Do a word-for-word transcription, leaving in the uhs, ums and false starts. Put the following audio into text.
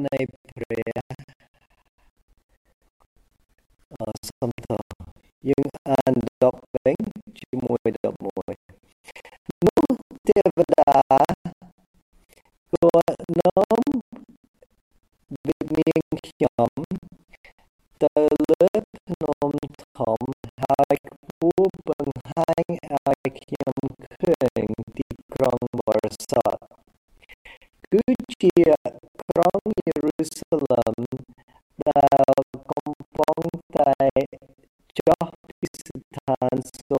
នៃព្រះសំទោសយើងអានដកវិញជាមួយដកមួយនោះទេវតាក៏នាំវិញ្ញាណខ្ញុំទៅលើភ្នំធំហើយខ្ពស់បង្ហាញឲ្យខ្ញុំឃើញទីក្រុងបរិសុទ្ធគឺជាក្រុងយេរូសាឡិមដែលកំពុងតែចុះពីស្ថានស